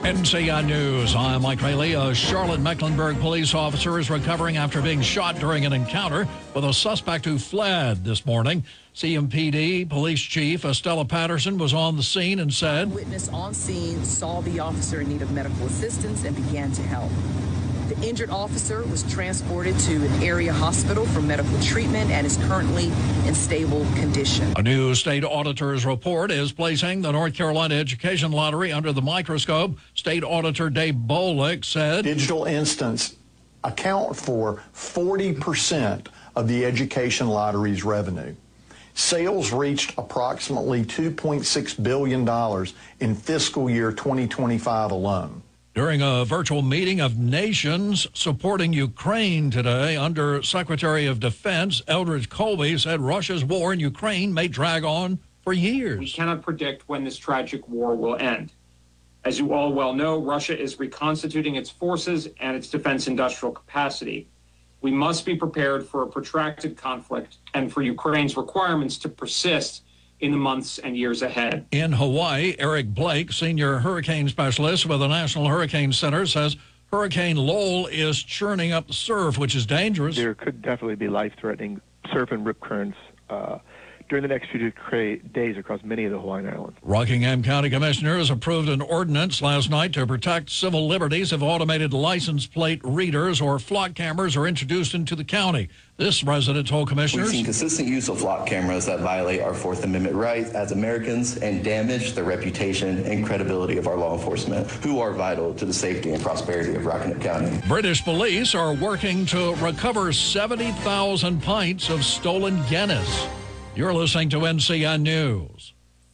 NCI News, I'm Mike Rayleigh. A Charlotte-Mecklenburg police officer is recovering after being shot during an encounter with a suspect who fled this morning. CMPD Police Chief Estella Patterson was on the scene and said, "A witness on scene saw the officer in need of medical assistance and began to help. The injured officer was transported to an area hospital for medical treatment and is currently in stable condition." A new state auditor's report is placing the North Carolina Education Lottery under the microscope. State Auditor Dave Bolick said, "Digital instants account for 40% of the education lottery's revenue. Sales reached approximately $2.6 billion in fiscal year 2025 alone." During a virtual meeting of nations supporting Ukraine today, Under Secretary of Defense Eldridge Colby said Russia's war in Ukraine may drag on for years. "We cannot predict when this tragic war will end. As you all well know, Russia is reconstituting its forces and its defense industrial capacity. We must be prepared for a protracted conflict and for Ukraine's requirements to persist in the months and years ahead." In Hawaii, Eric Blake, senior hurricane specialist with the National Hurricane Center, says Hurricane Lowell is churning up the surf, which is dangerous. There could definitely be life-threatening surf and rip currents during the next few days across many of the Hawaiian Islands. Rockingham County Commissioners approved an ordinance last night to protect civil liberties if automated license plate readers or flock cameras are introduced into the county. This resident told commissioners, "We've seen consistent use of flock cameras that violate our Fourth Amendment rights as Americans and damage the reputation and credibility of our law enforcement, who are vital to the safety and prosperity of Rockingham County." British police are working to recover 70,000 pints of stolen Guinness. You're listening to NCI News.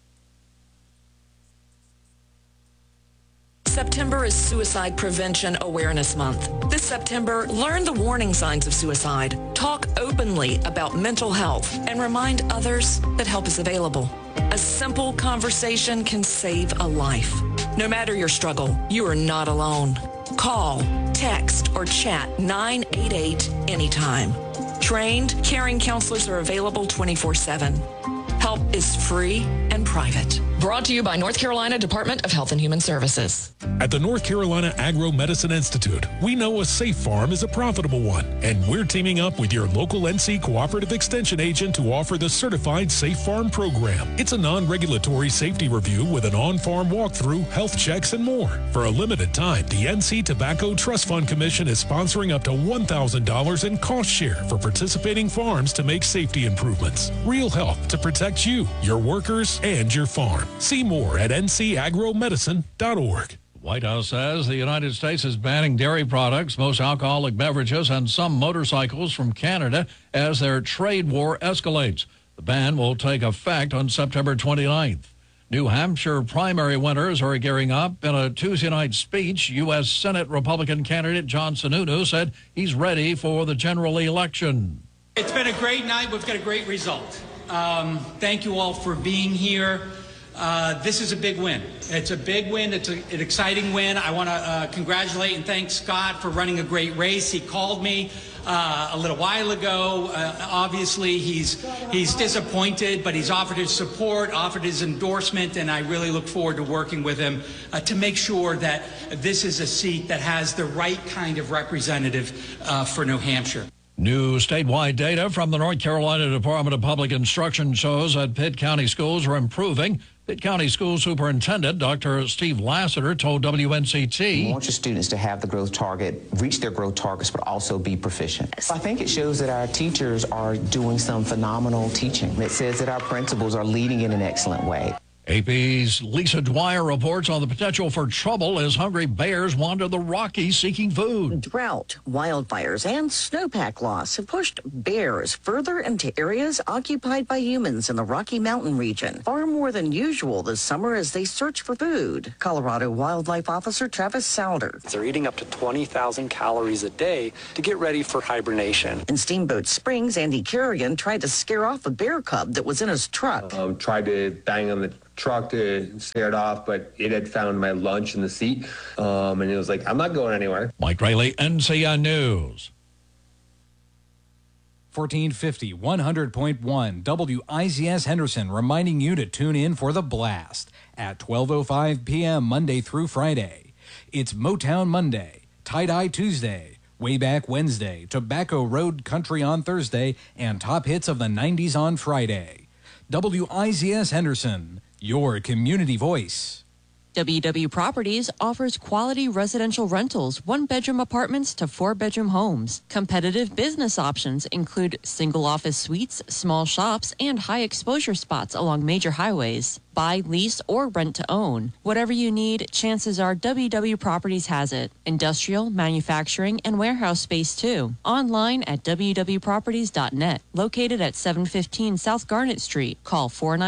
September is Suicide Prevention Awareness Month. This September, learn the warning signs of suicide, talk openly about mental health, and remind others that help is available. A simple conversation can save a life. No matter your struggle, you are not alone. Call, text, or chat 988 anytime. Trained, caring counselors are available 24/7. Help is free and private. Brought to you by North Carolina Department of Health and Human Services. At the North Carolina Agro-Medicine Institute, we know a safe farm is a profitable one, and we're teaming up with your local NC Cooperative Extension agent to offer the Certified Safe Farm program. It's a non-regulatory safety review with an on-farm walkthrough, health checks, and more. For a limited time, the NC Tobacco Trust Fund Commission is sponsoring up to $1,000 in cost share for participating farms to make safety improvements. Real help to protect you, your workers, and your farm. See more at ncagromedicine.org. The White House says the United States is banning dairy products, most alcoholic beverages, and some motorcycles from Canada as their trade war escalates. The ban will take effect on September 29th. New Hampshire primary winners are gearing up. In a Tuesday night speech, U.S. Senate Republican candidate John Sununu said he's ready for the general election. It's been a great night. We've got a great result. Thank you all for being here. This is a big win. It's a big win. It's an exciting win. I want to congratulate and thank Scott for running a great race. He called me a little while ago. Obviously, he's disappointed, but he's offered his support, offered his endorsement, and I really look forward to working with him to make sure that this is a seat that has the right kind of representative for New Hampshire. New statewide data from the North Carolina Department of Public Instruction shows that Pitt County schools are improving. Pitt County School Superintendent Dr. Steve Lassiter told WNCT, "We want your students to have the growth target, reach their growth targets, but also be proficient." I think it shows that our teachers are doing some phenomenal teaching. It says that our principals are leading in an excellent way. AP's Lisa Dwyer reports on the potential for trouble as hungry bears wander the Rockies seeking food. Drought, wildfires, and snowpack loss have pushed bears further into areas occupied by humans in the Rocky Mountain region, far more than usual this summer as they search for food. Colorado Wildlife Officer Travis Souder. They're eating up to 20,000 calories a day to get ready for hibernation. In Steamboat Springs, Andy Kerrigan tried to scare off a bear cub that was in his truck. Tried to bang on the truck to scare it off, but it had found my lunch in the seat, and it was like, I'm not going anywhere. Mike Rayleigh, NCI News. 1450, 100.1, WICS Henderson, reminding you to tune in for The Blast at 12:05 p.m. Monday through Friday. It's Motown Monday, Tie-Dye Tuesday, Way Back Wednesday, Tobacco Road Country on Thursday, and Top Hits of the 90s on Friday. WIZS Henderson, your community voice. WW Properties offers quality residential rentals, 1-bedroom apartments to 4-bedroom homes. Competitive business options include single office suites, small shops, and high exposure spots along major highways. Buy, lease, or rent to own. Whatever you need, chances are WW Properties has it. Industrial, manufacturing, and warehouse space too. Online at www.properties.net. Located at 715 South Garnet Street. Call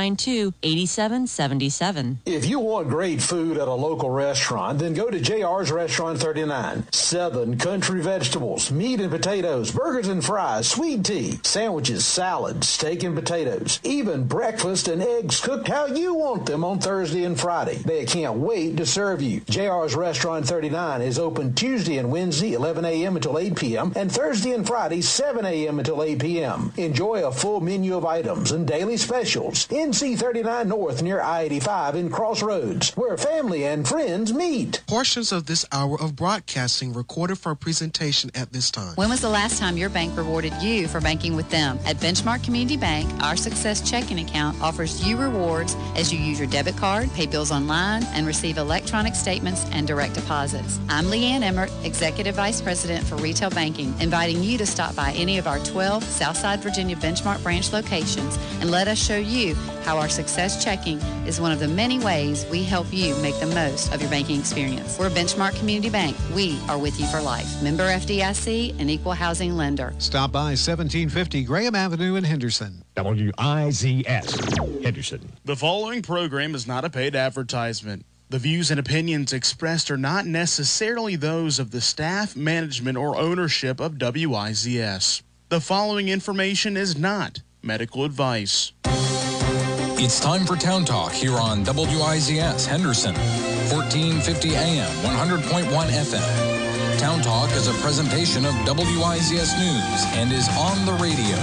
492-8777. If you want great food at a local restaurant, then go to JR's Restaurant 39. Southern country vegetables, meat and potatoes, burgers and fries, sweet tea, sandwiches, salads, steak and potatoes, even breakfast and eggs cooked how you want them on Thursday and Friday. They can't wait to serve you. JR's Restaurant 39 is open Tuesday and Wednesday, 11 a.m. until 8 p.m., and Thursday and Friday, 7 a.m. until 8 p.m. Enjoy a full menu of items and daily specials. NC 39 North near I-85 in Crossroads, where family and friends meet. Portions of this hour of broadcasting recorded for presentation at this time. When was the last time your bank rewarded you for banking with them? At Benchmark Community Bank, our Success Checking account offers you rewards as you use your debit card, pay bills online, and receive electronic statements and direct deposits. I'm Leanne Emmert, Executive Vice President for Retail Banking, inviting you to stop by any of our 12 Southside Virginia Benchmark branch locations and let us show you how our Success Checking is one of the many ways we help you make the most of your banking experience. We're Benchmark Community Bank. We are with you for life. Member FDIC, an equal housing lender. Stop by 1750 Graham Avenue in Henderson. WIZS, Henderson. The following program is not a paid advertisement. The views and opinions expressed are not necessarily those of the staff, management, or ownership of WIZS. The following information is not medical advice. It's time for Town Talk here on WIZS Henderson, 1450 AM, 100.1 FM. Town Talk is a presentation of WIZS News and is on the radio.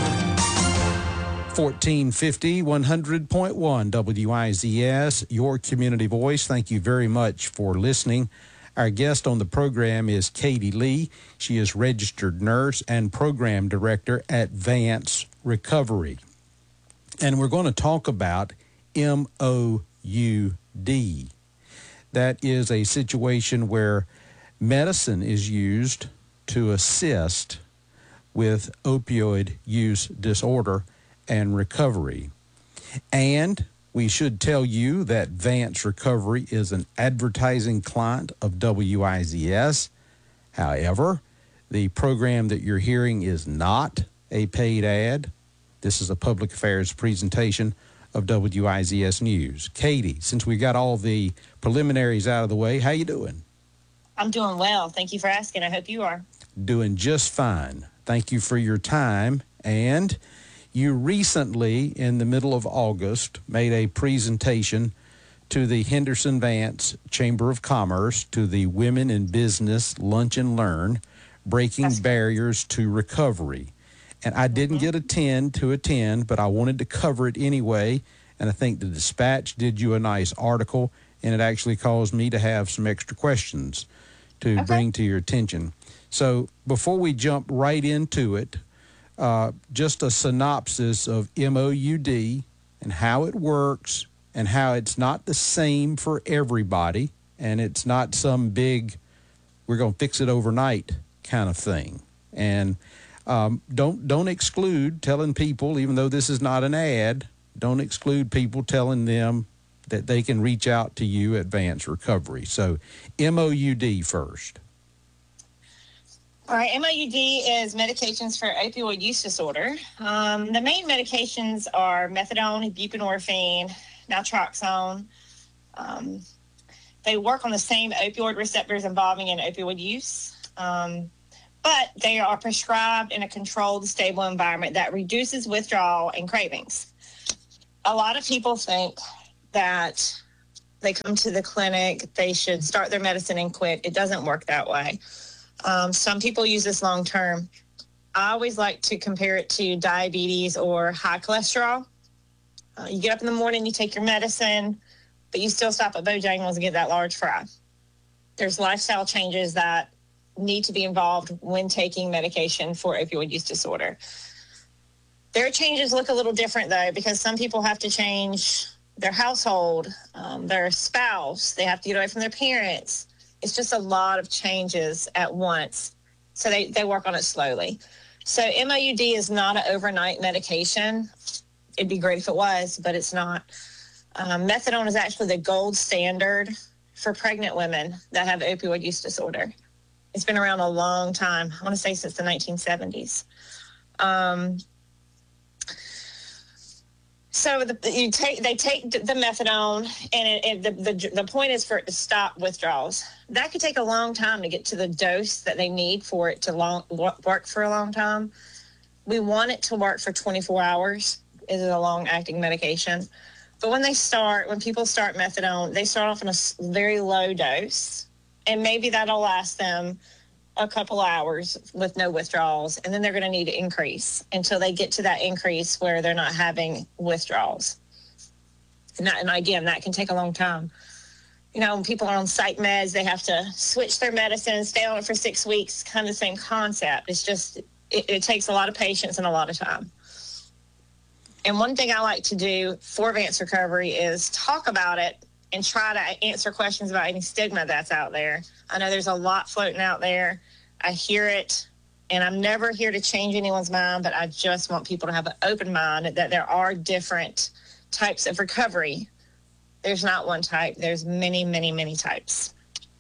1450, 100.1 WIZS, your community voice. Thank you very much for listening. Our guest on the program is Katie Lee. She is registered nurse and program director at Vance Recovery. And we're going to talk about MOUD. That is a situation where medicine is used to assist with opioid use disorder and recovery. And we should tell you that Vance Recovery is an advertising client of WIZS. However, the program that you're hearing is not a paid ad. This is a public affairs presentation of WIZS News. Katie, since we got all the preliminaries out of the way, how you doing? I'm doing well. Thank you for asking. I hope you are. Doing just fine. Thank you for your time. And you recently, in the middle of August, made a presentation to the Henderson Vance Chamber of Commerce, to the Women in Business Lunch and Learn, Breaking Barriers to Recovery. And I didn't get to attend, but I wanted to cover it anyway. And I think the Dispatch did you a nice article, and it actually caused me to have some extra questions to bring to your attention. So before we jump right into it, just a synopsis of MOUD and how it works and how it's not the same for everybody, and it's not some big, we're going to fix it overnight kind of thing. And don't exclude telling people, even though this is not an ad, don't exclude people telling them that they can reach out to you at Vance Recovery. So MOUD first. All right, MOUD is medications for opioid use disorder. The main medications are methadone, buprenorphine, naltrexone. They work on the same opioid receptors involving in opioid use, but they are prescribed in a controlled, stable environment that reduces withdrawal and cravings. A lot of people think that they come to the clinic, they should start their medicine and quit. It doesn't work that way. Some people use this long term. I always like to compare it to diabetes or high cholesterol. You get up in the morning, you take your medicine, but you still stop at Bojangles and get that large fry. There's lifestyle changes that need to be involved when taking medication for opioid use disorder. Their changes look a little different, though, because some people have to change their household, their spouse. They have to get away from their parents. It's just a lot of changes at once. So they work on it slowly. So MOUD is not an overnight medication. It'd be great if it was, but it's not. Methadone is actually the gold standard for pregnant women that have opioid use disorder. It's been around a long time. I want to say since the 1970s. So they take the methadone, and the point is for it to stop withdrawals. That could take a long time to get to the dose that they need for it to work for a long time. We want it to work for 24 hours. It is a long-acting medication. But when people start methadone, they start off in a very low dose, and maybe that'll last them a couple hours with no withdrawals, and then they're going to need to increase until they get to that increase where they're not having withdrawals. And again, that can take a long time. When people are on psych meds, they have to switch their medicine, stay on it for 6 weeks, kind of the same concept. It's just, it takes a lot of patience and a lot of time. And one thing I like to do for Vance Recovery is talk about it and try to answer questions about any stigma that's out there. I know there's a lot floating out there. I hear it, and I'm never here to change anyone's mind, but I just want people to have an open mind that there are different types of recovery. There's not one type. There's many, many, many types.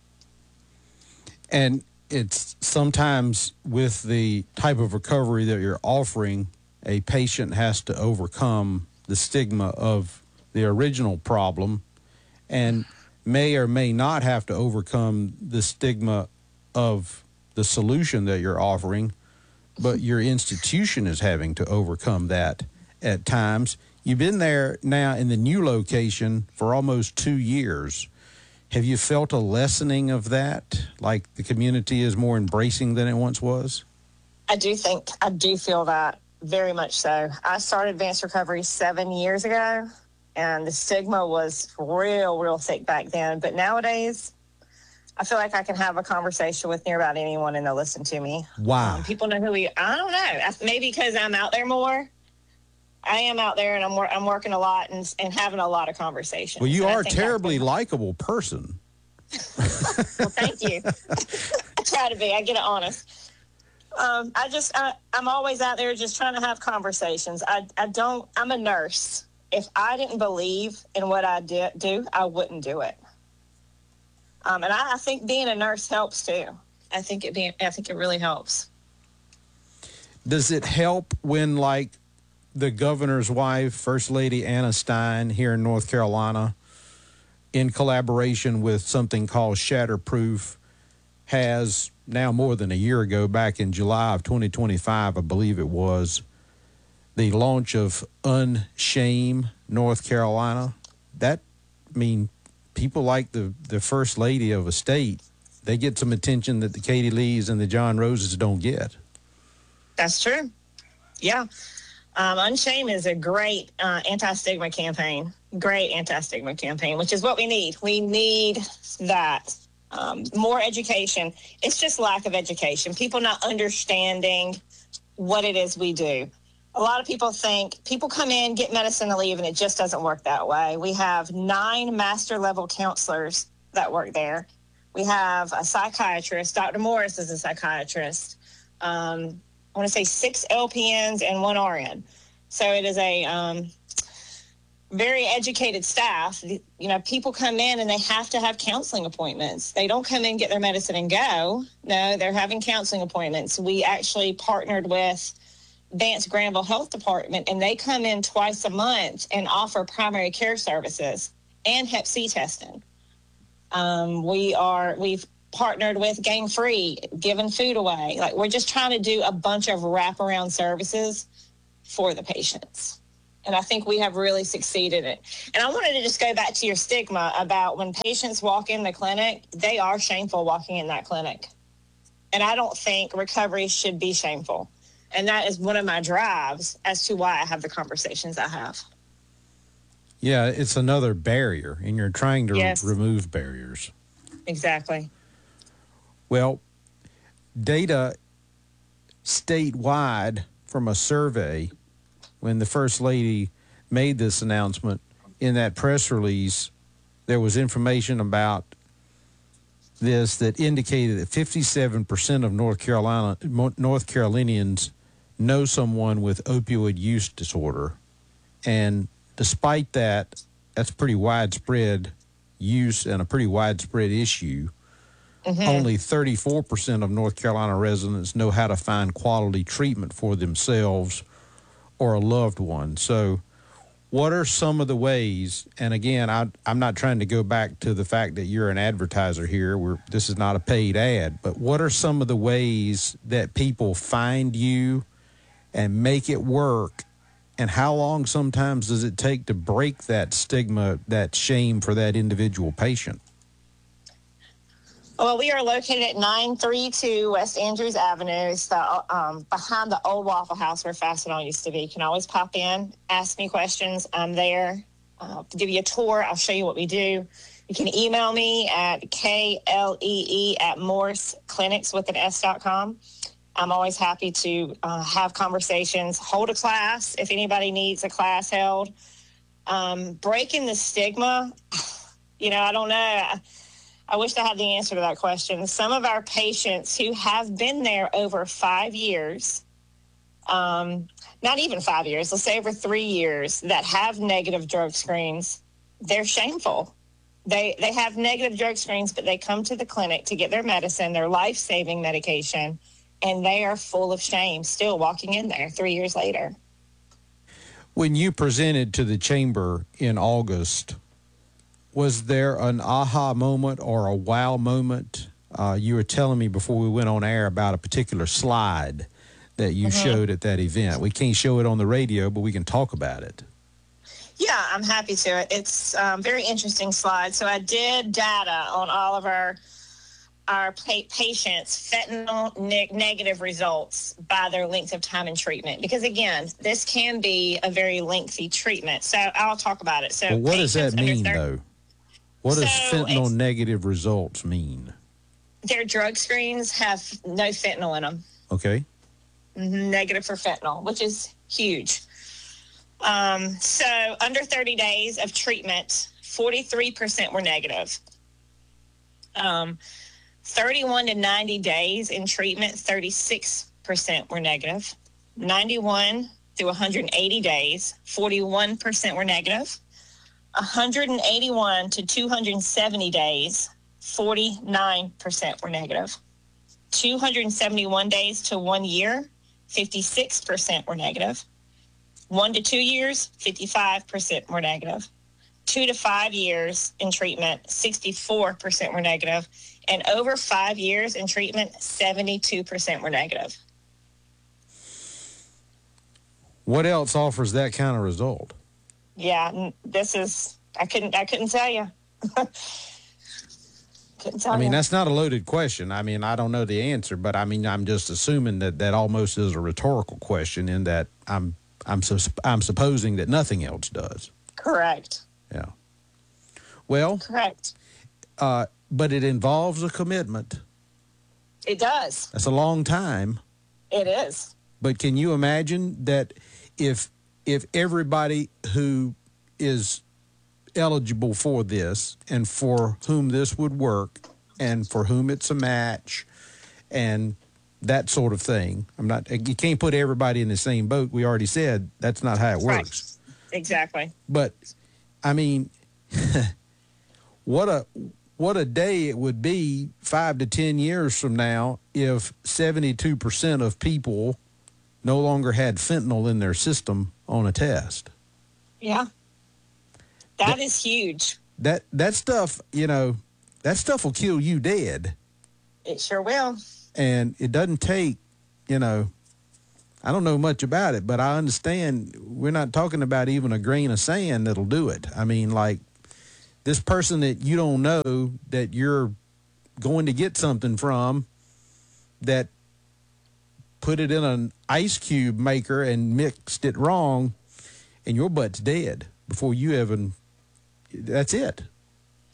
And it's sometimes with the type of recovery that you're offering, a patient has to overcome the stigma of the original problem and may or may not have to overcome the stigma of the solution that you're offering, but your institution is having to overcome that at times. You've been there now in the new location for almost 2 years. Have you felt a lessening of that, like the community is more embracing than it once was? I do feel that, very much so. I started Vance Recovery 7 years ago, and the stigma was real thick back then. But nowadays, I feel like I can have a conversation with near about anyone and they'll listen to me. Wow. People know who I don't know. Maybe because I'm out there more. I am out there, and I'm working a lot and having a lot of conversations. Well, you are a terribly likable person. Well, thank you. I try to be. I get it honest. I'm always out there just trying to have conversations. I'm a nurse. If I didn't believe in what I do, I wouldn't do it. And I think being a nurse helps too. I think it really helps. Does it help when, like, the governor's wife, First Lady Anna Stein here in North Carolina, in collaboration with something called Shatterproof, has now more than a year ago, back in July of 2025, I believe it was, the launch of Unshame North Carolina? People like the First Lady of a state, they get some attention that the Katie Lees and the John Roses don't get. That's true. Yeah. Unshame is a great anti-stigma campaign. Great anti-stigma campaign, which is what we need. We need that. More education. It's just lack of education. People not understanding what it is we do. A lot of people think people come in, get medicine, and leave, and it just doesn't work that way. We have 9 master-level counselors that work there. We have a psychiatrist. Dr. Morris is a psychiatrist. I want to say 6 LPNs and 1 RN. So it is a very educated staff. People come in and they have to have counseling appointments. They don't come in, get their medicine, and go. No, they're having counseling appointments. We actually partnered with Vance Granville Health Department, and they come in twice a month and offer primary care services and Hep C testing. We've partnered with Game Free, giving food away. Like, we're just trying to do a bunch of wraparound services for the patients. And I think we have really succeeded in it. And I wanted to just go back to your stigma about when patients walk in the clinic, they are shameful walking in that clinic. And I don't think recovery should be shameful. And that is one of my drives as to why I have the conversations I have. Yeah, it's another barrier, and you're trying to Yes. remove barriers. Exactly. Well, data statewide from a survey, when the First Lady made this announcement, in that press release, there was information about this that indicated that 57% of North Carolinians know someone with opioid use disorder. And despite that, that's pretty widespread use and a pretty widespread issue. Only 34% of North Carolina residents know how to find quality treatment for themselves or a loved one. So what are some of the ways, and again, I'm not trying to go back to the fact that you're an advertiser here. This is not a paid ad, but what are some of the ways that people find you and make it work, and how long sometimes does it take to break that stigma, that shame for that individual patient? Well, we are located at 932 West Andrews Avenue. It's the, behind the old Waffle House where Fastenal used to be. You can always pop in, ask me questions. I'm there to give you a tour. I'll show you what we do. You can email me at KLEE@morseclinics.com. I'm always happy to have conversations, hold a class if anybody needs a class held. Breaking the stigma, I don't know. I wish I had the answer to that question. Some of our patients who have been there over 5 years, not even 5 years, let's say over 3 years, that have negative drug screens, they're shameful. They have negative drug screens, but they come to the clinic to get their medicine, their life-saving medication, and they are full of shame still walking in there 3 years later. When you presented to the chamber in August, was there an aha moment or a wow moment? You were telling me before we went on air about a particular slide that you showed at that event. We can't show it on the radio, but we can talk about it. Yeah, I'm happy to. It's a very interesting slide. So I did data on all of our patients' fentanyl negative results by their length of time in treatment. Because, again, this can be a very lengthy treatment. So I'll talk about it. So well, what does that mean, though? What does fentanyl negative results mean? Their drug screens have no fentanyl in them. Okay. Negative for fentanyl, which is huge. So under 30 days of treatment, 43% were negative. 31 to 90 days in treatment, 36% were negative. 91 to 180 days, 41% were negative. 181 to 270 days, 49% were negative. 271 days to 1 year, 56% were negative. 1 to 2 years, 55% were negative. 2 to 5 years in treatment, 64% were negative. And over 5 years in treatment, 72% were negative. What else offers that kind of result? Yeah, this is, I couldn't tell you. I mean, that's not a loaded question. I mean, I don't know the answer, but I mean, I'm just assuming that almost is a rhetorical question in that I'm supposing that nothing else does. Correct. Yeah. Well. Correct. But it involves a commitment. It does. That's a long time. It is. But can you imagine that if everybody who is eligible for this and for whom this would work and for whom it's a match and that sort of thing, you can't put everybody in the same boat. We already said that's not how it works. Right. Exactly. But I mean, what a day it would be 5 to 10 years from now if 72% of people no longer had fentanyl in their system on a test. Yeah. That is huge. That stuff, that stuff will kill you dead. It sure will. And it doesn't take, I don't know much about it, but I understand we're not talking about even a grain of sand that'll do it. I mean, like this person that you don't know that you're going to get something from that put it in an ice cube maker and mixed it wrong and your butt's dead before you even, that's it.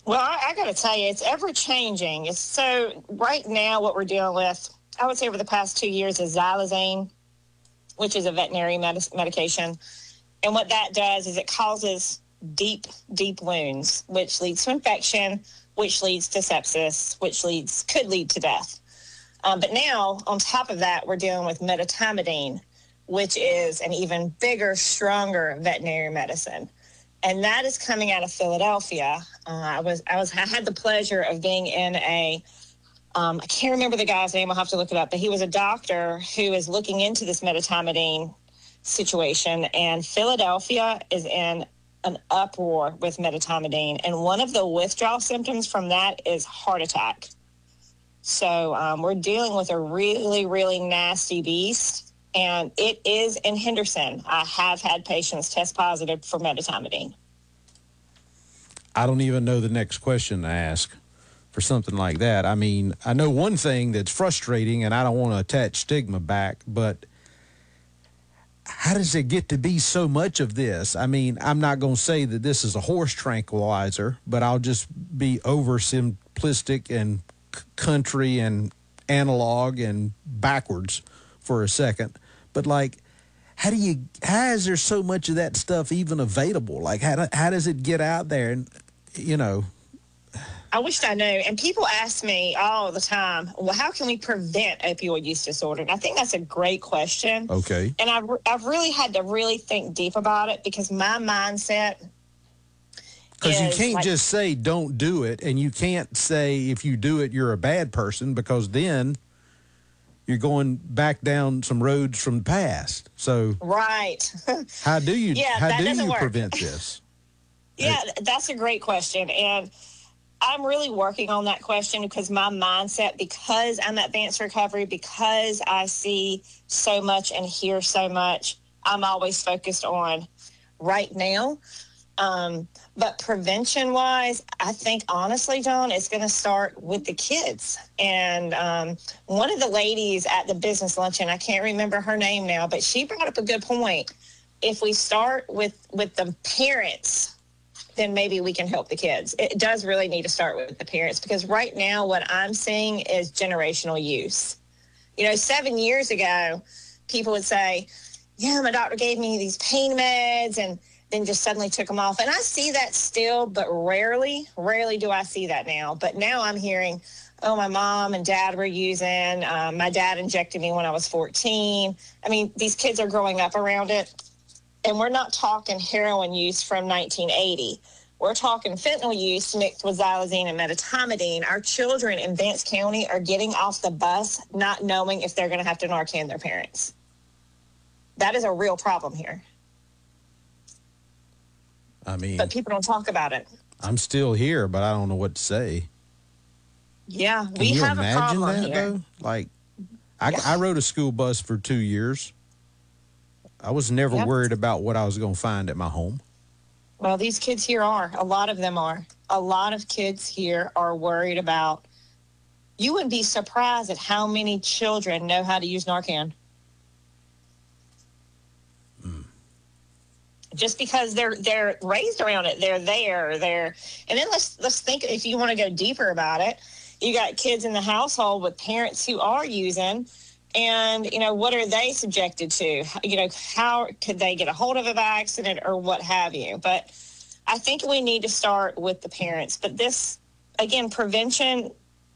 Well, I got to tell you, it's ever changing. So right now what we're dealing with, I would say over the past 2 years, is xylazine, which is a veterinary medication. And what that does is it causes deep, deep wounds, which leads to infection, which leads to sepsis, which could lead to death. But now, on top of that, we're dealing with medetomidine, which is an even bigger, stronger veterinary medicine. And that is coming out of Philadelphia. I had the pleasure of being in I can't remember the guy's name. I'll have to look it up. But he was a doctor who is looking into this medetomidine situation. And Philadelphia is in an uproar with medetomidine. And one of the withdrawal symptoms from that is heart attack. So we're dealing with a really, really nasty beast. And it is in Henderson. I have had patients test positive for medetomidine. I don't even know the next question to ask for something like that. I mean, I know one thing that's frustrating, and I don't want to attach stigma back, but how does it get to be so much of this? I mean, I'm not going to say that this is a horse tranquilizer, but I'll just be oversimplistic and country and analog and backwards for a second. But like, how is there so much of that stuff even available? Like, how does it get out there? And, I wished I knew. And people ask me all the time, well, how can we prevent opioid use disorder? And I think that's a great question. Okay. And I've really had to really think deep about it, because my mindset, because you can't just say don't do it, and you can't say if you do it you're a bad person, because then you're going back down some roads from the past. So right. how do you work. prevent this? Yeah, that's a great question. And I'm really working on that question, because my mindset, because I'm advanced recovery, because I see so much and hear so much, I'm always focused on right now. But prevention-wise, I think, honestly, John, it's going to start with the kids. And one of the ladies at the business luncheon, I can't remember her name now, but she brought up a good point. If we start with the parents, then maybe we can help the kids. It does really need to start with the parents, because right now what I'm seeing is generational use. 7 years ago, people would say, yeah, my doctor gave me these pain meds, and then just suddenly took them off. And I see that still, but rarely do I see that now. But now I'm hearing, oh, my mom and dad were using, my dad injected me when I was 14. I mean, these kids are growing up around it. And we're not talking heroin use from 1980. We're talking fentanyl use mixed with xylazine and medetomidine. Our children in Vance County are getting off the bus not knowing if they're going to have to Narcan their parents. That is a real problem here. I mean, but people don't talk about it. I'm still here, but I don't know what to say. Yeah, we have a problem here. Though? Like, I rode a school bus for 2 years. I was never worried about what I was going to find at my home. Well, these kids here are. A lot of them are. A lot of kids here are worried about. You would be surprised at how many children know how to use Narcan. Just because they're raised around it, they're there. And then let's think, if you want to go deeper about it, you got kids in the household with parents who are using. And, what are they subjected to? How could they get a hold of an accident or what have you? But I think we need to start with the parents. But this, again, prevention,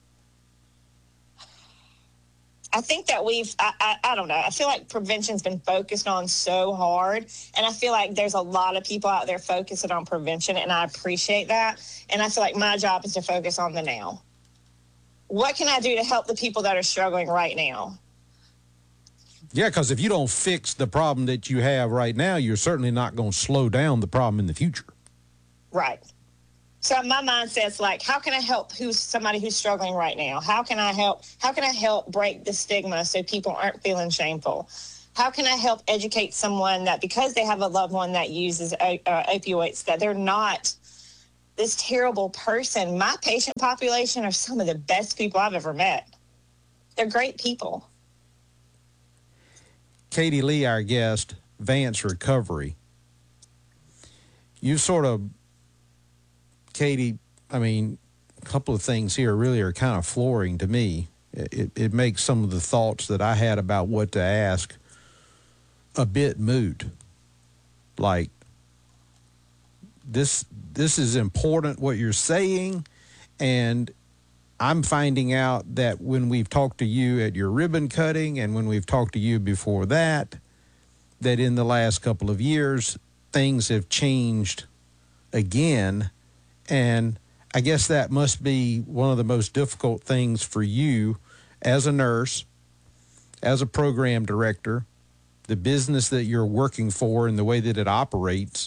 I think that I don't know. I feel like prevention's been focused on so hard. And I feel like there's a lot of people out there focusing on prevention, and I appreciate that. And I feel like my job is to focus on the now. What can I do to help the people that are struggling right now? Yeah, because if you don't fix the problem that you have right now, you're certainly not going to slow down the problem in the future. Right. So my mindset's like, how can I help somebody who's struggling right now? How can I help break the stigma so people aren't feeling shameful? How can I help educate someone that because they have a loved one that uses opioids, that they're not this terrible person? My patient population are some of the best people I've ever met. They're great people. Katie Lee, our guest, Vance Recovery. You sort of, Katie, I mean, a couple of things here really are kind of flooring to me. It makes some of the thoughts that I had about what to ask a bit moot. Like, this is important what you're saying, and I'm finding out that when we've talked to you at your ribbon cutting and when we've talked to you before that in the last couple of years, things have changed again. And I guess that must be one of the most difficult things for you as a nurse, as a program director, the business that you're working for and the way that it operates.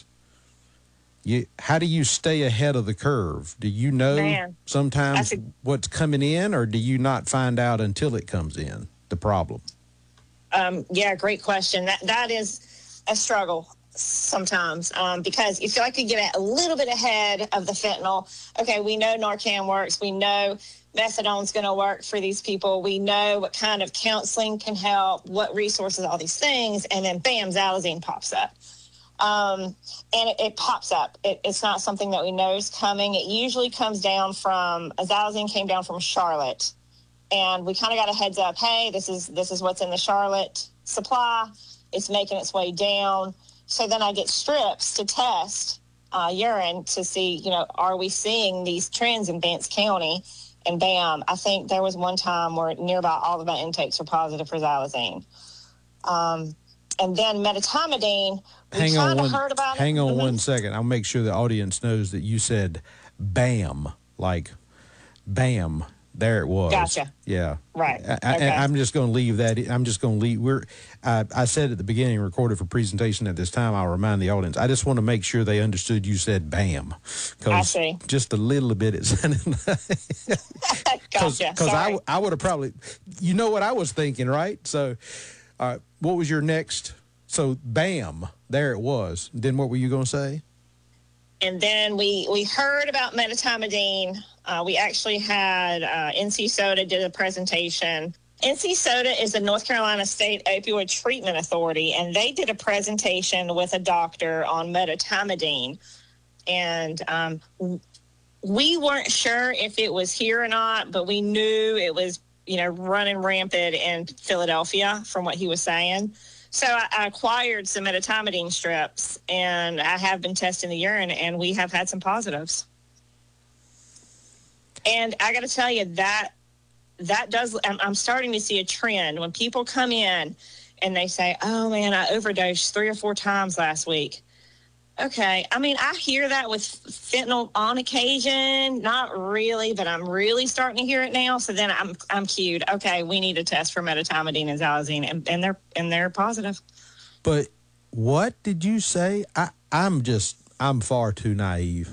How do you stay ahead of the curve? Do you know sometimes what's coming in, or do you not find out until it comes in, the problem? Yeah, great question. That is a struggle sometimes because you feel like you get a little bit ahead of the fentanyl. Okay, we know Narcan works. We know methadone's going to work for these people. We know what kind of counseling can help, what resources, all these things, and then bam, xylazine pops up. And it pops up. It's not something that we know is coming. It usually comes down from, xylazine came down from Charlotte, and we kind of got a heads up, hey, this is what's in the Charlotte supply. It's making its way down. So then I get strips to test urine to see, are we seeing these trends in Vance County? And bam, I think there was one time where nearby all of my intakes were positive for xylazine. And then medetomidine, we kind of heard about it. Hang on 1 second. I'll make sure the audience knows that you said bam, like bam. There it was. Gotcha. Yeah. Right. I'm just going to leave that. I'm just going to leave. I said at the beginning, recorded for presentation at this time. I'll remind the audience. I just want to make sure they understood you said bam. I see. Just a little bit it sounded Gotcha. Because I would have probably, you know what I was thinking, right? So what was your next? So bam, there it was. Then what were you going to say? And then we heard about medetomidine. We actually had NC Soda did a presentation. NC Soda is the North Carolina State Opioid Treatment Authority, and they did a presentation with a doctor on medetomidine. And we weren't sure if it was here or not, but we knew it was, running rampant in Philadelphia from what he was saying. So I acquired some medetomidine strips, and I have been testing the urine, and we have had some positives. And I got to tell you, that does, I'm starting to see a trend when people come in and they say, oh man, I overdosed 3 or 4 times last week. Okay. I mean, I hear that with fentanyl on occasion, not really, but I'm really starting to hear it now. So then I'm cued. Okay, we need to test for medetomidine and xylazine, and they're positive. But what did you say? I'm far too naive.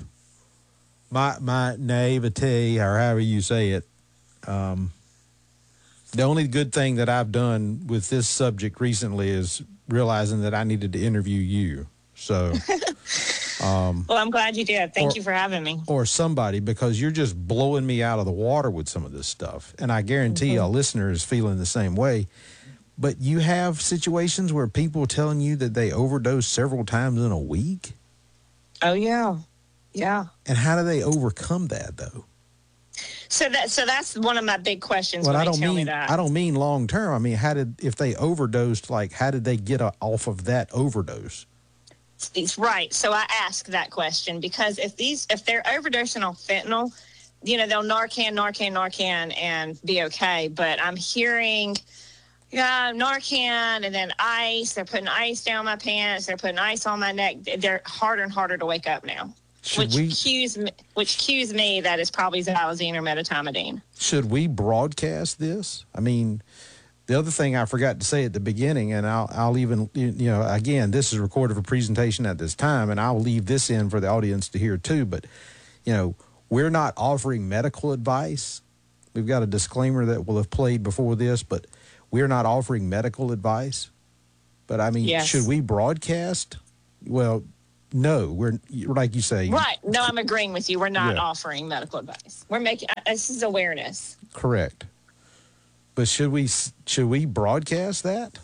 My naivete, or however you say it. The only good thing that I've done with this subject recently is realizing that I needed to interview you. So, well, I'm glad you did. Thank you for having me. Or somebody, because you're just blowing me out of the water with some of this stuff. And I guarantee a listener is feeling the same way. But you have situations where people are telling you that they overdose several times in a week? Oh, yeah. Yeah. And how do they overcome that, though? So that's one of my big questions. Well, when they tell me that. I don't mean long term. I mean, if they overdosed, how did they get off of that overdose? Right. So I ask that question because if they're overdosing on fentanyl, they'll Narcan and be okay. But I'm hearing, Narcan and then ice. They're putting ice down my pants. They're putting ice on my neck. They're harder and harder to wake up now. Which cues me that it's probably xylazine or medetomidine. Should we broadcast this? I mean, the other thing I forgot to say at the beginning, and I'll even, again, this is recorded for presentation at this time, and I'll leave this in for the audience to hear too, but, we're not offering medical advice. We've got a disclaimer that will have played before this, but we're not offering medical advice. But, I mean, yes. Should we broadcast? Well, no, we're, like you say. Right. No, I'm agreeing with you. We're not offering medical advice. We're making, this is awareness. Correct. But should we broadcast that?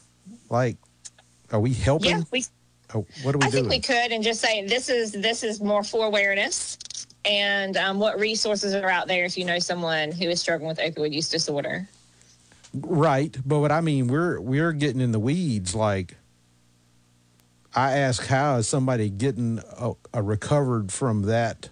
Are we helping? Yeah, what do we do? I think we could and just say this is more for awareness. and what resources are out there if you know someone who is struggling with opioid use disorder. Right, but what I mean, we're getting in the weeds. Like, I ask, how is somebody getting a recovered from that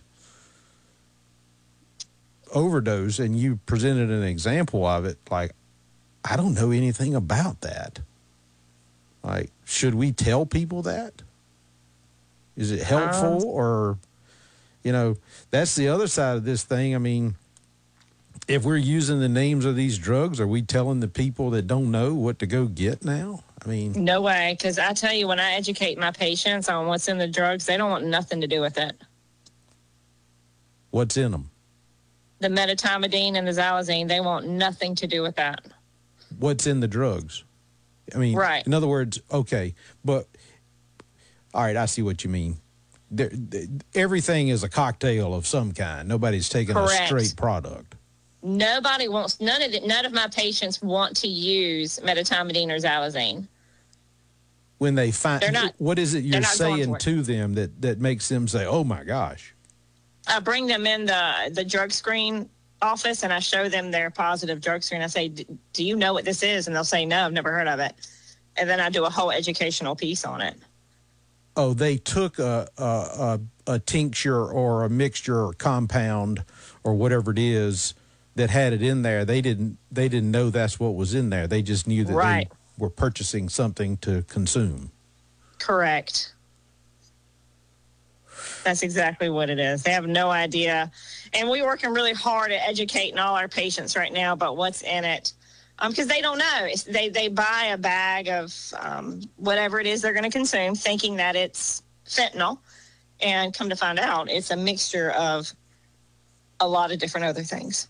overdose, and you presented an example of it. Like, I don't know anything about that. Like, should we tell people that? Is it helpful, or, you know, that's the other side of this thing. I mean, if we're using the names of these drugs, are we telling the people that don't know what to go get now? I mean, no way, because I tell you, when I educate my patients on what's in the drugs, they don't want nothing to do with it. What's in them? The medetomidine and the xylazine, they want nothing to do with that. What's in the drugs? I mean, right. In other words, okay, but all right, I see what you mean. Everything is a cocktail of some kind. Nobody's taking Correct. a straight product. Nobody wants, none of my patients want to use medetomidine or xylazine. When they find, what is it you're saying to them that makes them say, oh my gosh? I bring them in the drug screen office and I show them their positive drug screen. I say, do you know what this is? And they'll say, no, I've never heard of it. And then I do a whole educational piece on it. Oh, they took a tincture or a mixture or compound or whatever it is that had it in there. They didn't know that's what was in there. They just knew that they were purchasing something to consume. Correct. That's exactly what it is. They have no idea. And we're working really hard at educating all our patients right now about what's in it. Because they don't know. They buy a bag of whatever it is they're going to consume, thinking that it's fentanyl, and come to find out it's a mixture of a lot of different other things.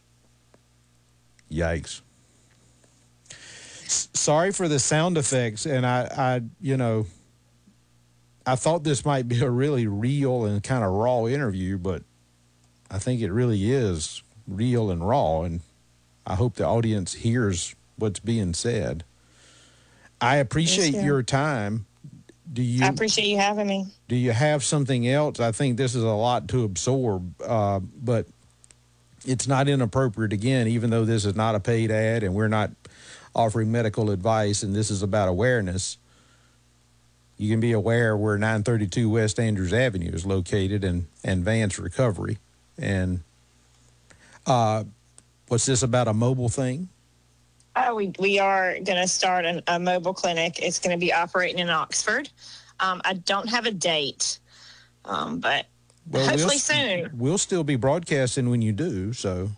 Yikes. Sorry for the sound effects, and I thought this might be a really real and kind of raw interview, but I think it really is real and raw, and I hope the audience hears what's being said. I appreciate your time. I appreciate you having me. Do you have something else? I think this is a lot to absorb, but it's not inappropriate, again, even though this is not a paid ad and we're not offering medical advice and this is about awareness. You can be aware where 932 West Andrews Avenue is located and Vance Recovery. And what's this about, a mobile thing? We are going to start a mobile clinic. It's going to be operating in Oxford. I don't have a date, but hopefully soon. We'll still be broadcasting when you do, so.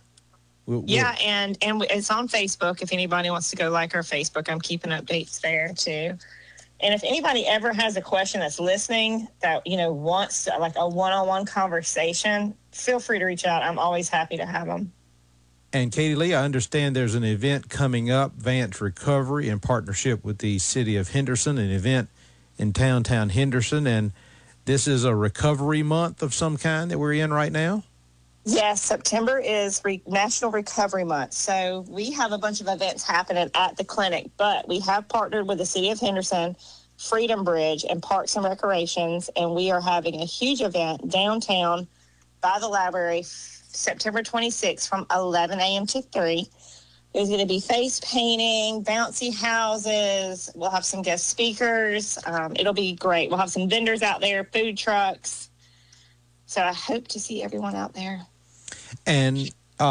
And it's on Facebook. If anybody wants to go like our Facebook, I'm keeping updates there too. And if anybody ever has a question that's listening that, wants like a one-on-one conversation, feel free to reach out. I'm always happy to have them. And Katie Lee, I understand there's an event coming up, Vance Recovery, in partnership with the city of Henderson, an event in downtown Henderson. And this is a recovery month of some kind that we're in right now? Yes, September is National Recovery Month. So we have a bunch of events happening at the clinic, but we have partnered with the city of Henderson, Freedom Bridge, and Parks and Recreations, and we are having a huge event downtown by the library September 26th from 11 a.m. to 3. There's going to be face painting, bouncy houses. We'll have some guest speakers. It'll be great. We'll have some vendors out there, food trucks. So I hope to see everyone out there. And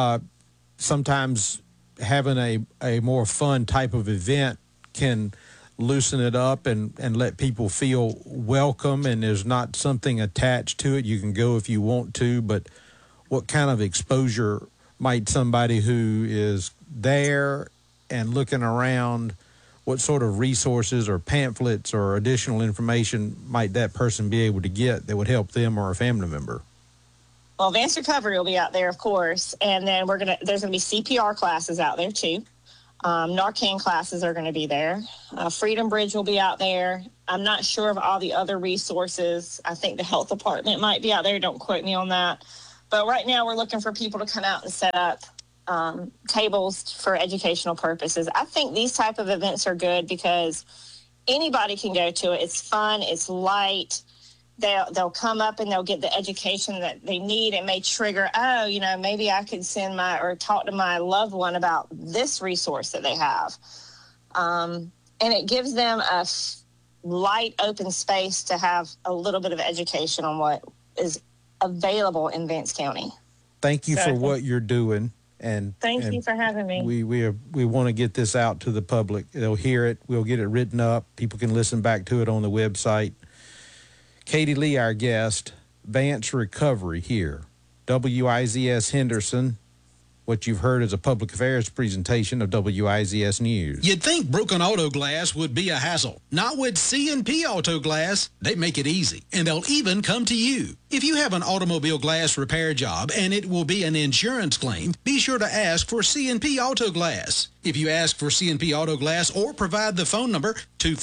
sometimes having a more fun type of event can loosen it up and let people feel welcome, and there's not something attached to it. You can go if you want to, but what kind of exposure might somebody who is there and looking around, what sort of resources or pamphlets or additional information might that person be able to get that would help them or a family member? Well, Vance Recovery will be out there, of course, and then there's going to be CPR classes out there too. Narcan classes are going to be there. Freedom Bridge will be out there. I'm not sure of all the other resources. I think the health department might be out there. Don't quote me on that. But right now we're looking for people to come out and set up tables for educational purposes. I think these type of events are good because anybody can go to it. It's fun. It's light. they'll come up and they'll get the education that they need. It may trigger, maybe I could or talk to my loved one about this resource that they have. And it gives them a light, open space to have a little bit of education on what is available in Vance County. Thank you for what you're doing. And thank you for having me. We want to get this out to the public. They'll hear it. We'll get it written up. People can listen back to it on the website. Katie Lee, our guest, Vance Recovery here. WIZS Henderson. What you've heard is a public affairs presentation of WIZS News. You'd think broken auto glass would be a hassle. Not with C&P Auto Glass. They make it easy, and they'll even come to you. If you have an automobile glass repair job and it will be an insurance claim, be sure to ask for C&P Auto Glass. If you ask for C&P Auto Glass or provide the phone number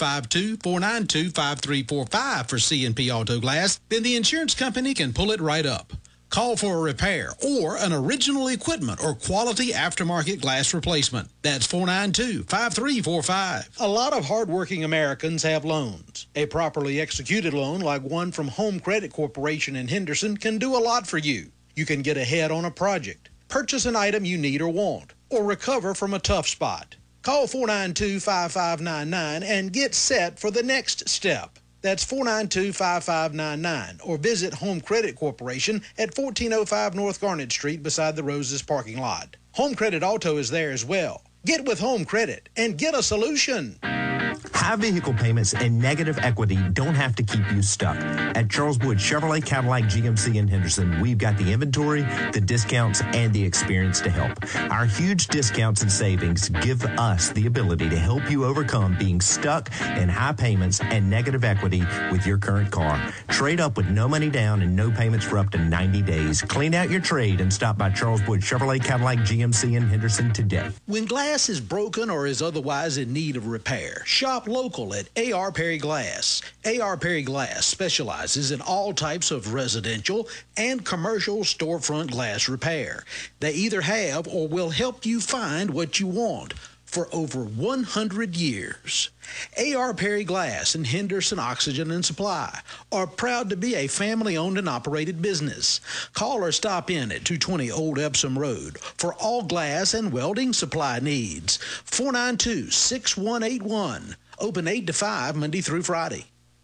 252-492-5345 for C&P Auto Glass, then the insurance company can pull it right up. Call for a repair or an original equipment or quality aftermarket glass replacement. That's 492-5345. A lot of hardworking Americans have loans. A properly executed loan like one from Home Credit Corporation in Henderson can do a lot for you. You can get ahead on a project, purchase an item you need or want, or recover from a tough spot. Call 492-5599 and get set for the next step. That's 492-5599, or visit Home Credit Corporation at 1405 North Garnet Street beside the Roses parking lot. Home Credit Auto is there as well. Get with Home Credit and get a solution. High vehicle payments and negative equity don't have to keep you stuck. At Charles Wood Chevrolet Cadillac GMC in Henderson, we've got the inventory, the discounts, and the experience to help. Our huge discounts and savings give us the ability to help you overcome being stuck in high payments and negative equity with your current car. Trade up with no money down and no payments for up to 90 days. Clean out your trade and stop by Charles Wood Chevrolet Cadillac GMC in Henderson today. When glass is broken or is otherwise in need of repair, shop local at A.R. Perry Glass. A.R. Perry Glass specializes in all types of residential and commercial storefront glass repair. They either have or will help you find what you want for over 100 years. A.R. Perry Glass and Henderson Oxygen and Supply are proud to be a family-owned and operated business. Call or stop in at 220 Old Epsom Road for all glass and welding supply needs. 492-6181. Open 8 to 5 Monday through Friday.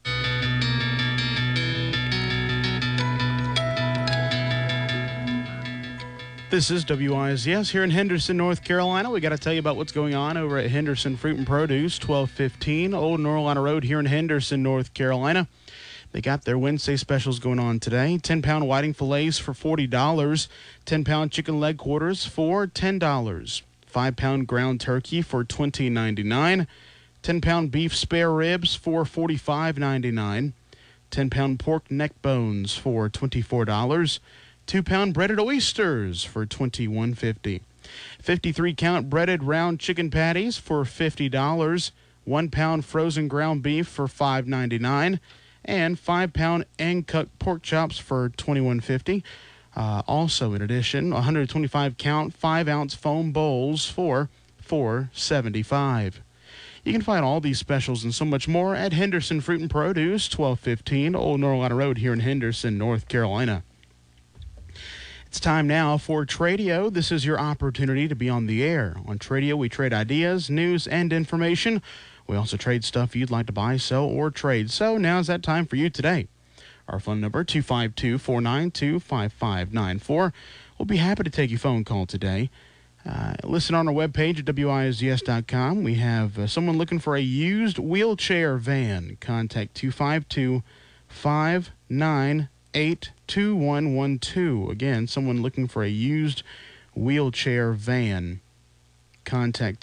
This is WIZS here in Henderson, North Carolina. We got to tell you about what's going on over at Henderson Fruit and Produce, 1215 Old Norlina Road here in Henderson, North Carolina. They got their Wednesday specials going on today. 10-pound whiting fillets for $40. 10-pound chicken leg quarters for $10. 5-pound ground turkey for $20.99. 10-pound beef spare ribs for $45.99. 10-pound pork neck bones for $24. 2-pound breaded oysters for $21.50. 53-count breaded round chicken patties for $50. 1-pound frozen ground beef for $5.99. And 5-pound end-cut pork chops for $21.50. Also, in addition, 125-count 5-ounce foam bowls for $4.75. You can find all these specials and so much more at Henderson Fruit and Produce, 1215 Old Norlina Road here in Henderson, North Carolina. It's time now for Tradio. This is your opportunity to be on the air. On Tradio, we trade ideas, news, and information. We also trade stuff you'd like to buy, sell, or trade. So now's that time for you today. Our phone number, 252-492-5594. We'll be happy to take your phone call today. Listen on our webpage at WIZS.com. We have someone looking for a used wheelchair van. Contact 252-598-2112. Again, someone looking for a used wheelchair van. Contact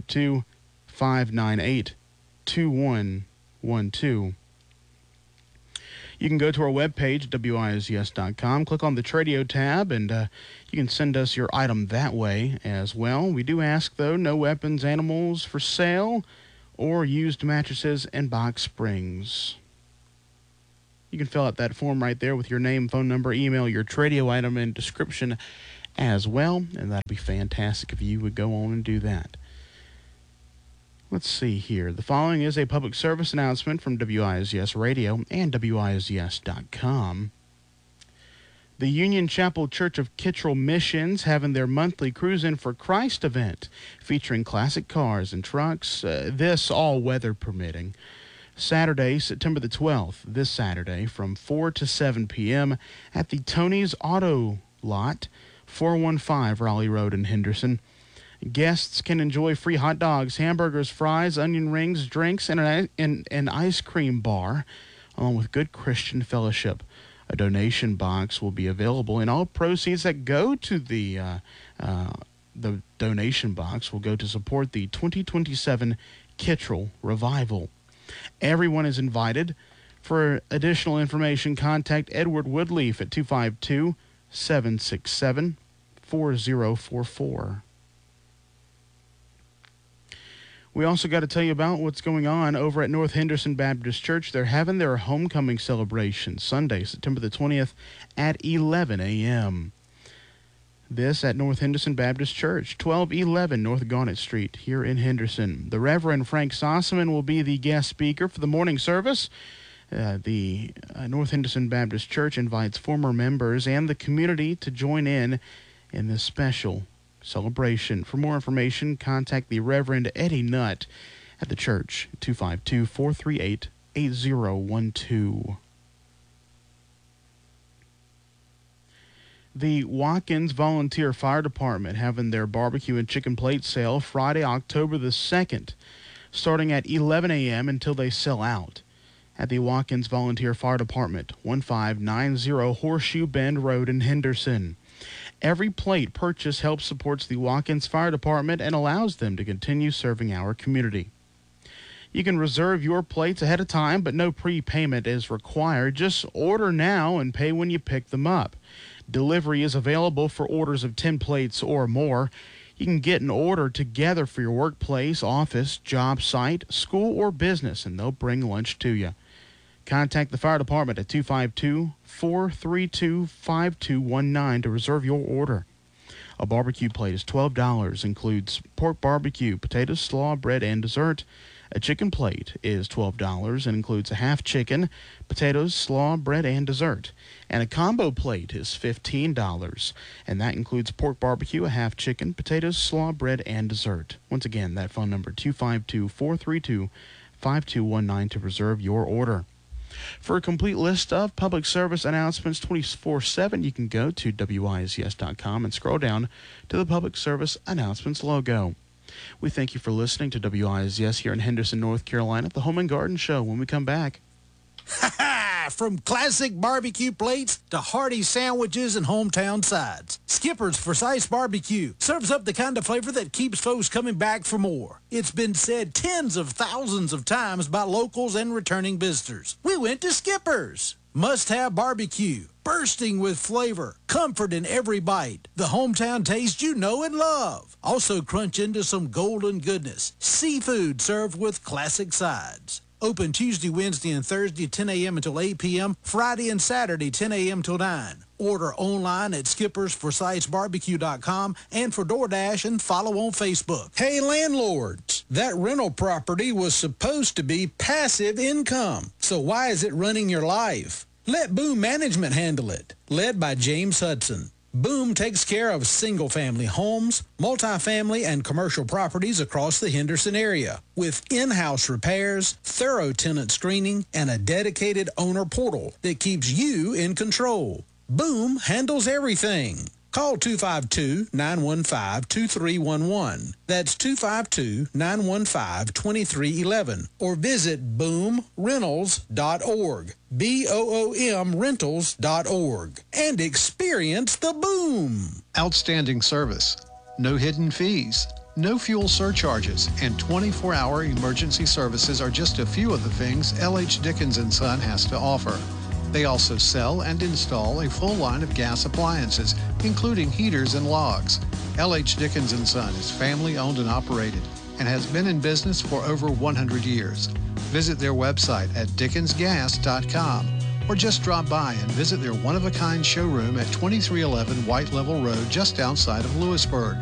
252-598-2112. You can go to our webpage, WIZS.com, click on the Tradio tab, and you can send us your item that way as well. We do ask, though, no weapons, animals for sale, or used mattresses and box springs. You can fill out that form right there with your name, phone number, email, your Tradio item, and description as well, and that'd be fantastic if you would go on and do that. Let's see here. The following is a public service announcement from WISDS Radio and WISDS.com. The Union Chapel Church of Kittrell Missions having their monthly Cruise In for Christ event featuring classic cars and trucks, this all weather permitting. Saturday, September the 12th, this Saturday, from 4 to 7 p.m. at the Tony's Auto Lot, 415 Raleigh Road in Henderson. Guests can enjoy free hot dogs, hamburgers, fries, onion rings, drinks, and an ice cream bar, along with good Christian fellowship. A donation box will be available, and all proceeds that go to the donation box will go to support the 2027 Kittrell Revival. Everyone is invited. For additional information, contact Edward Woodleaf at 252-767-4044. We also got to tell you about what's going on over at North Henderson Baptist Church. They're having their homecoming celebration Sunday, September the 20th at 11 a.m. This at North Henderson Baptist Church, 1211 North Garnet Street here in Henderson. The Reverend Frank Sossaman will be the guest speaker for the morning service. The North Henderson Baptist Church invites former members and the community to join in this special celebration. For more information, contact the Reverend Eddie Nutt at the church, 252-438-8012. The Watkins Volunteer Fire Department having their barbecue and chicken plate sale Friday, October the 2nd, starting at 11 a.m. until they sell out. At the Watkins Volunteer Fire Department, 1590 Horseshoe Bend Road in Henderson. Every plate purchase helps supports the Watkins Fire Department and allows them to continue serving our community. You can reserve your plates ahead of time, but no prepayment is required. Just order now and pay when you pick them up. Delivery is available for orders of 10 plates or more. You can get an order together for your workplace, office, job site, school, or business, and they'll bring lunch to you. Contact the fire department at 252-432-5219 to reserve your order. A barbecue plate is $12, includes pork barbecue, potatoes, slaw, bread, and dessert. A chicken plate is $12 and includes a half chicken, potatoes, slaw, bread, and dessert. And a combo plate is $15, and that includes pork barbecue, a half chicken, potatoes, slaw, bread, and dessert. Once again, that phone number, 252-432-5219 to reserve your order. For a complete list of public service announcements 24/7, you can go to WISDS.com and scroll down to the Public Service Announcements logo. We thank you for listening to WISDS here in Henderson, North Carolina, at the Home and Garden Show. When we come back. From classic barbecue plates to hearty sandwiches and hometown sides, Skipper's Forsyth Barbecue serves up the kind of flavor that keeps folks coming back for more. It's been said tens of thousands of times by locals and returning visitors. We went to Skipper's. Must-have barbecue, bursting with flavor, comfort in every bite, the hometown taste you know and love. Also crunch into some golden goodness, seafood served with classic sides. Open Tuesday, Wednesday, and Thursday, 10 a.m. until 8 p.m., Friday and Saturday, 10 a.m. till 9. Order online at skippersforsythsbarbecue.com and for DoorDash and follow on Facebook. Hey, landlords, that rental property was supposed to be passive income. So why is it running your life? Let Boom Management handle it. Led by James Hudson. Boom takes care of single-family homes, multifamily, and commercial properties across the Henderson area with in-house repairs, thorough tenant screening, and a dedicated owner portal that keeps you in control. Boom handles everything. Call 252-915-2311. That's 252-915-2311. Or visit boomrentals.org. BOOM rentals.org. And experience the boom. Outstanding service. No hidden fees. No fuel surcharges. And 24-hour emergency services are just a few of the things L.H. Dickens & Son has to offer. They also sell and install a full line of gas appliances, including heaters and logs. L.H. Dickens & Son is family-owned and operated and has been in business for over 100 years. Visit their website at dickensgas.com or just drop by and visit their one-of-a-kind showroom at 2311 White Level Road just outside of Lewisburg.